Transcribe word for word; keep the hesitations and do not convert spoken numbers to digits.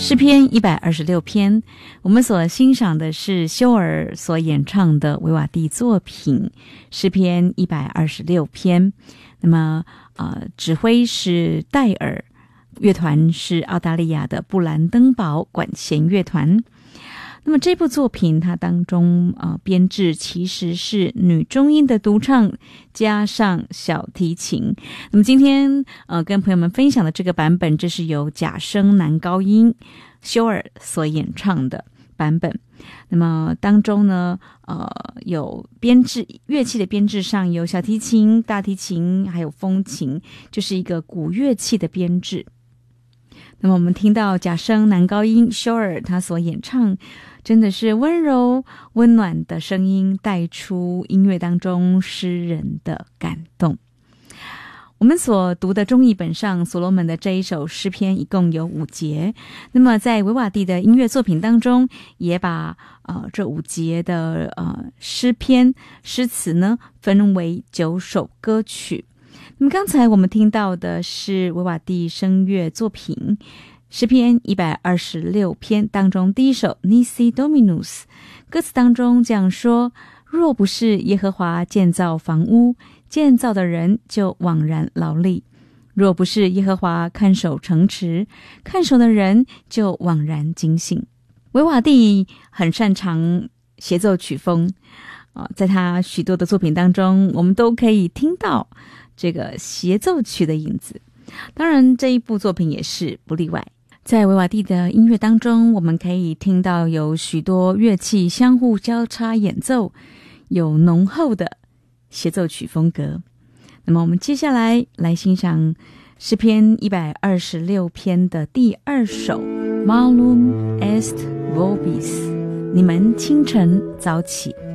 诗篇一百二十六篇，我们所欣赏的是修尔所演唱的维瓦蒂作品诗篇一百二十六篇。那么呃，指挥是戴尔，乐团是澳大利亚的布兰登堡管弦乐团。那么这部作品它当中呃编制其实是女中音的独唱加上小提琴。那么今天呃跟朋友们分享的这个版本，这是由假声男高音修尔所演唱的版本。那么当中呢呃有编制乐器的编制上有小提琴、大提琴还有风琴，就是一个古乐器的编制。那么我们听到假声男高音修尔他所演唱，真的是温柔温暖的声音，带出音乐当中诗人的感动。我们所读的中译本上，所罗门的这一首诗篇一共有五节。那么在维瓦蒂的音乐作品当中，也把呃这五节的呃诗篇诗词呢分为九首歌曲。那么刚才我们听到的是维瓦蒂声乐作品诗篇一百二十六篇当中第一首 Nisi Dominus， 歌词当中这样说：若不是耶和华建造房屋，建造的人就枉然劳力；若不是耶和华看守城池，看守的人就枉然警醒。维瓦蒂很擅长协奏曲风、呃、在他许多的作品当中，我们都可以听到这个协奏曲的影子，当然这一部作品也是不例外。在维瓦蒂的音乐当中，我们可以听到有许多乐器相互交叉演奏，有浓厚的协奏曲风格。那么我们接下来来欣赏诗篇一百二十六篇的第二首 Malum est vobis， 你们清晨早起。